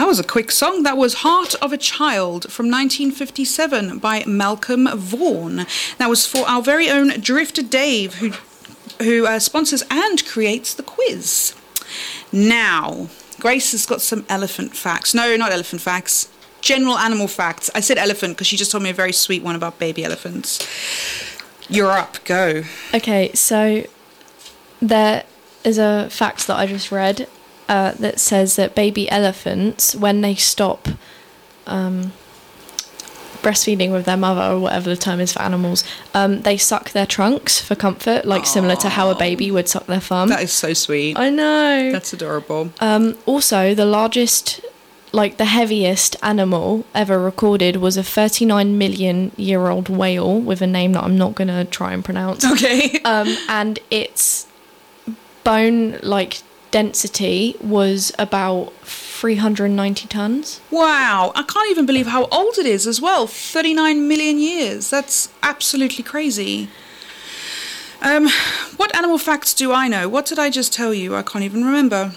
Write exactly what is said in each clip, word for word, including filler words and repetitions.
That was a quick song. That was Heart of a Child from nineteen fifty-seven by Malcolm Vaughan. That was for our very own Drifter Dave, who who uh, sponsors and creates the quiz. Now, Grace has got some elephant facts. No, not elephant facts. General animal facts. I said elephant because she just told me a very sweet one about baby elephants. You're up. Go. Okay, so there is a fact that I just read uh, that says that baby elephants, when they stop um, breastfeeding with their mother, or whatever the term is for animals, um, they suck their trunks for comfort, like Aww. Similar to how a baby would suck their thumb. That is so sweet. I know. That's adorable. Um, also, the largest, like the heaviest animal ever recorded was a thirty-nine million year old whale with a name that I'm not going to try and pronounce. Okay. Um, and its bone, like, density was about three hundred ninety tons. Wow, I can't even believe how old it is as well. thirty-nine million years. That's absolutely crazy. Um, what animal facts do I know? What did I just tell you? I can't even remember.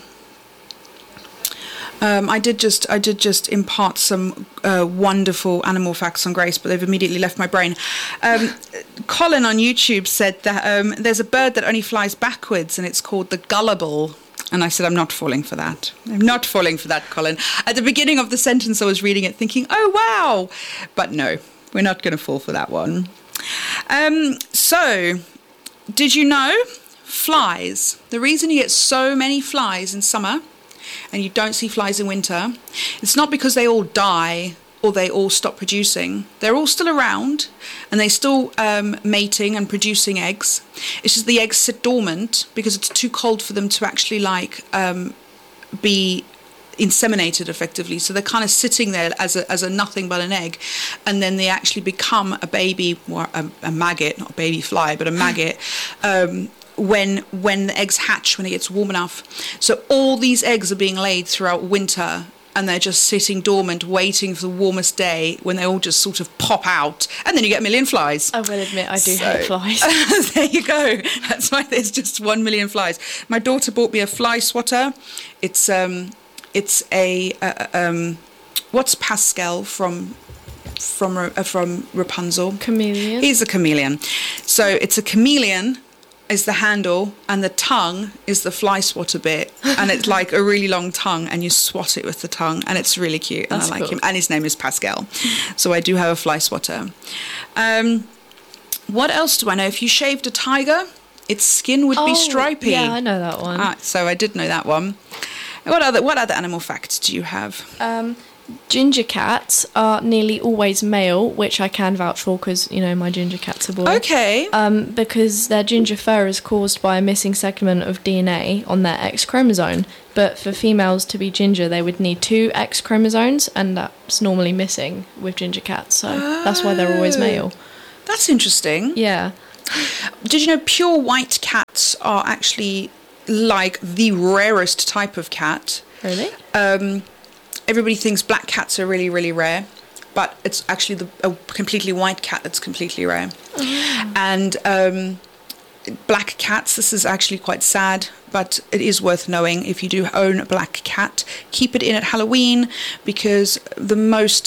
Um, I did just I did just impart some uh, wonderful animal facts on Grace, but they've immediately left my brain. Um, Colin on YouTube said that um, there's a bird that only flies backwards, and it's called the gullible. And I said, I'm not falling for that. I'm not falling for that, Colin. At the beginning of the sentence, I was reading it thinking, oh, wow. But no, we're not going to fall for that one. Um, so, did you know flies? The reason you get so many flies in summer and you don't see flies in winter, it's not because they all die or they all stop producing. They're all still around and they still um, mating and producing eggs. It's just the eggs sit dormant because it's too cold for them to actually like um, be inseminated effectively. So they're kind of sitting there as a, as a nothing but an egg, and then they actually become a baby, or a, a maggot, not a baby fly, but a maggot, um, when when the eggs hatch, when it gets warm enough. So all these eggs are being laid throughout winter, and they're just sitting dormant, waiting for the warmest day when they all just sort of pop out, and then you get a million flies. I will admit, I do so, hate flies. There you go. That's why there's just one million flies. My daughter bought me a fly swatter. It's um, it's a uh, um, what's Pascal from from uh, from Rapunzel? Chameleon. He's a chameleon. So it's a chameleon is the handle, and the tongue is the fly swatter bit, and it's like a really long tongue, and you swat it with the tongue, and it's really cute, and That's I like cool. him, and his name is Pascal. So I do have a fly swatter. Um, what else do I know? If you shaved a tiger, its skin would oh, be stripy. Yeah, I know that one. Ah, so I did know that one. What other what other animal facts do you have? Um, ginger cats are nearly always male, which I can vouch for because, you know, my ginger cat's a boy. Okay. Um, because their ginger fur is caused by a missing segment of D N A on their X chromosome. But for females to be ginger, they would need two X chromosomes, and that's normally missing with ginger cats. So oh, that's why they're always male. That's interesting. Yeah. Did you know pure white cats are actually like the rarest type of cat? Really? Um, everybody thinks black cats are really, really rare, but it's actually the, a completely white cat that's completely rare. Oh. And um, black cats, this is actually quite sad, but it is worth knowing. If you do own a black cat, keep it in at Halloween, because the most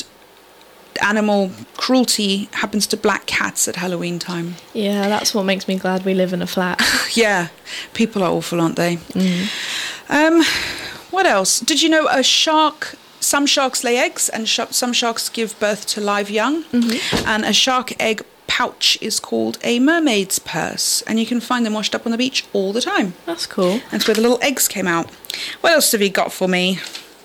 animal cruelty happens to black cats at Halloween time. Yeah, that's what makes me glad we live in a flat. Yeah, people are awful, aren't they? Mm. Um, what else? Did you know a shark, some sharks lay eggs, and sh- some sharks give birth to live young, mm-hmm. and a shark egg pouch is called a mermaid's purse, and you can find them washed up on the beach all the time. That's cool. That's where the little eggs came out. What else have you got for me?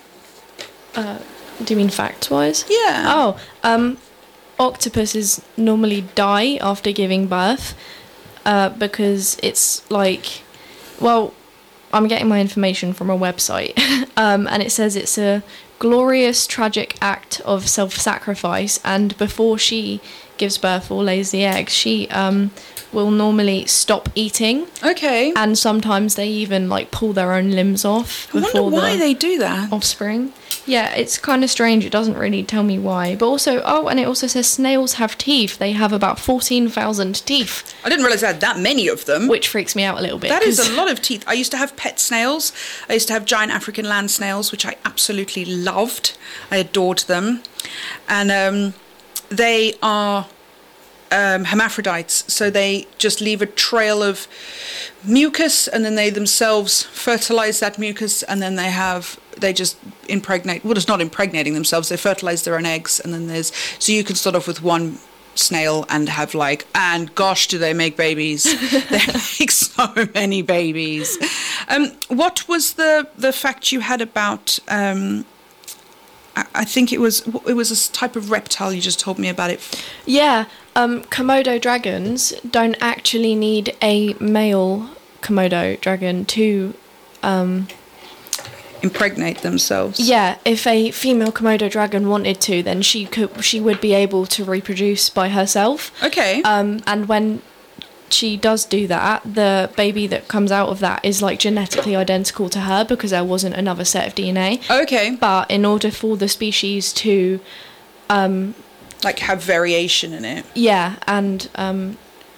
Uh, do you mean facts-wise? Yeah. Oh, um, octopuses normally die after giving birth uh, because it's like, well, I'm getting my information from a website, um, and it says it's a glorious, tragic act of self-sacrifice, and before she gives birth or lays the eggs, she um, will normally stop eating. Okay. And sometimes they even like pull their own limbs off I before wonder why the they do that. offspring. Yeah, it's kind of strange. It doesn't really tell me why. But also, oh, and it also says snails have teeth. They have about fourteen thousand teeth. I didn't realise I had that many of them. Which freaks me out a little bit. That is a lot of teeth. I used to have pet snails. I used to have giant African land snails, which I absolutely loved. I adored them. And um, they are um, hermaphrodites, so they just leave a trail of mucus, and then they themselves fertilise that mucus, and then they have... they just impregnate, well, it's not impregnating themselves, they fertilize their own eggs, and then there's, so you can start off with one snail and have like, and gosh, do they make babies. They make so many babies. Um, what was the, the fact you had about, um, I, I think it was, it was a type of reptile, you just told me about it. Yeah, um, Komodo dragons don't actually need a male Komodo dragon to... Um, impregnate themselves. Yeah, if a female Komodo dragon wanted to, then she could she would be able to reproduce by herself. Okay. Um, and when she does do that, the baby that comes out of that is like genetically identical to her because there wasn't another set of D N A. Okay. But in order for the species to, um, like have variation in it. Yeah, and um,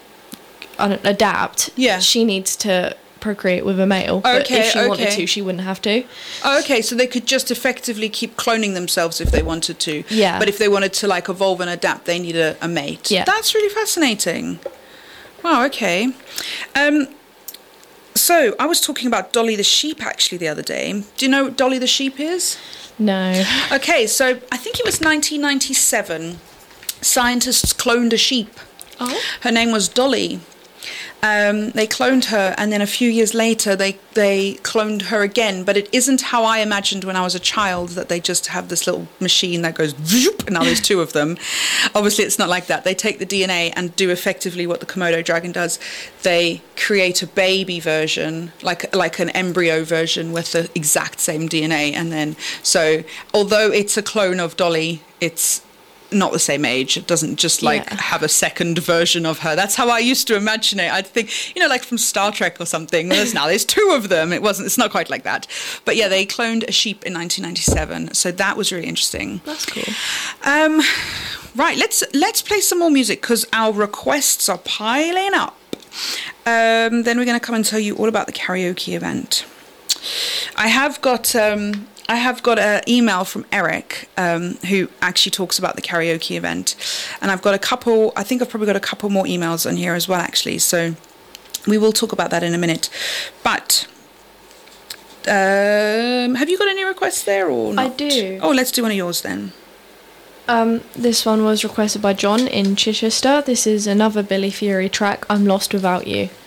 adapt. Yeah. She needs to procreate with a male. But Okay, if she okay. wanted to, she wouldn't have to. Oh, okay, so they could just effectively keep cloning themselves if they wanted to. Yeah. But if they wanted to like evolve and adapt, they need a, a mate. Yeah. That's really fascinating. Wow, okay. Um, so I was talking about Dolly the sheep actually the other day. Do you know what Dolly the sheep is? No. Okay, so I think it was nineteen ninety-seven. Scientists cloned a sheep. Oh. Her name was Dolly. Um, they cloned her, and then a few years later they they cloned her again, but it isn't how I imagined when I was a child, that they just have this little machine that goes zoop, and now there's two of them. Obviously it's not like that. They take the D N A and do effectively what the Komodo dragon does. They create a baby version, like like an embryo version with the exact same D N A, and then so although it's a clone of Dolly, it's not the same age. It doesn't just like Yeah. have a second version of her. That's how I used to imagine it. I'd think, you know, like from Star Trek or something. There's now there's two of them. It wasn't. It's not quite like that. But yeah, they cloned a sheep in nineteen ninety-seven. So that was really interesting. That's cool. Um, right. Let's let's play some more music because our requests are piling up. Um, then we're going to come and tell you all about the karaoke event. I have got. Um, I have got an email from Eric, um, who actually talks about the karaoke event. And I've got a couple, I think I've probably got a couple more emails on here as well, actually. So we will talk about that in a minute. But um, have you got any requests there or not? I do. Oh, let's do one of yours then. Um, this one was requested by John in Chichester. This is another Billy Fury track, I'm Lost Without You.